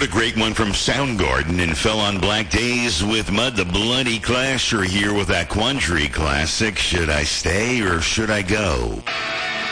What a great one from Soundgarden and Fell on Black Days with Mud. The Bloody Clash are here with that Quandary classic, Should I Stay or Should I Go?